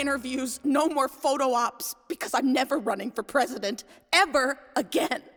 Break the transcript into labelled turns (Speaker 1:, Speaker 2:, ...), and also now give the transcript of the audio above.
Speaker 1: interviews, no more photo ops, because I'm never running for president, ever again.